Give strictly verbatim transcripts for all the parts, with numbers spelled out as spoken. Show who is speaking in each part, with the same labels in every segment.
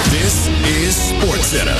Speaker 1: This is SportsCenter.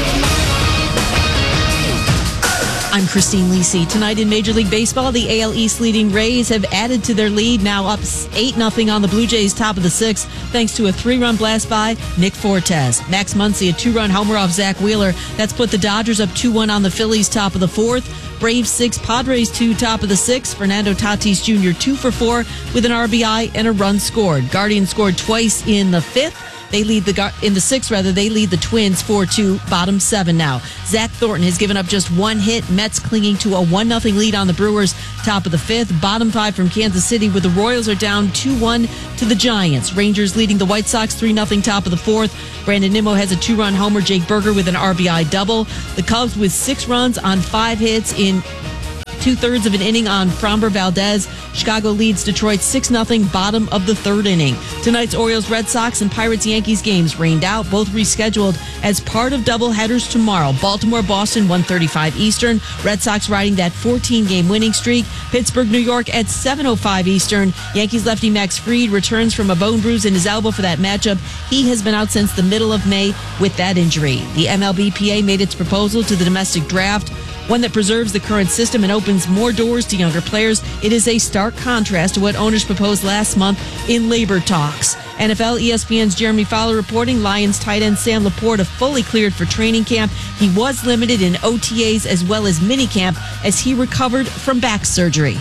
Speaker 2: I'm Christine Lisi. Tonight in Major League Baseball, the A L East leading Rays have added to their lead, now up eight nothing on the Blue Jays, top of the sixth, thanks to a three-run blast by Nick Fortes. Max Muncy, a two-run homer off Zach Wheeler. That's put the Dodgers up two one on the Phillies, top of the fourth. Braves six, Padres two, top of the sixth. Fernando Tatis Junior two for four with an R B I and a run scored. Guardians scored twice in the fifth. They lead the in the sixth, rather. They lead the Twins four two, bottom seven now. Zach Thornton has given up just one hit. Mets clinging to a one nothing lead on the Brewers, top of the fifth. Bottom five from Kansas City, where the Royals are down two one to the Giants. Rangers leading the White Sox three nothing, top of the fourth. Brandon Nimmo has a two-run homer. Jake Berger with an R B I double. The Cubs with six runs on five hits in two-thirds of an inning on Framber Valdez. Chicago leads Detroit six nothing, bottom of the third inning. Tonight's Orioles, Red Sox, and Pirates-Yankees games rained out, both rescheduled as part of doubleheaders tomorrow. Baltimore-Boston, one thirty-five Eastern. Red Sox riding that fourteen-game winning streak. Pittsburgh-New York at seven oh five Eastern. Yankees lefty Max Fried returns from a bone bruise in his elbow for that matchup. He has been out since the middle of May with that injury. The M L B P A made its proposal to the domestic draft, one that preserves the current system and opens more doors to younger players. It is a stark contrast to what owners proposed last month in labor talks. N F L, E S P N's Jeremy Fowler reporting Lions tight end Sam Laporta fully cleared for training camp. He was limited in O T As as well as minicamp as he recovered from back surgery.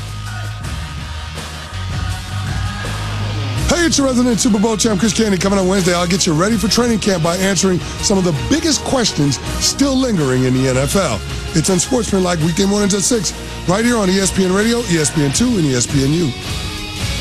Speaker 3: Hey, it's your resident Super Bowl champ, Chris Candy. Coming on Wednesday, I'll get you ready for training camp by answering some of the biggest questions still lingering in the N F L. It's Unsportsmanlike weekday mornings at six, right here on E S P N Radio, E S P N two, and E S P N U.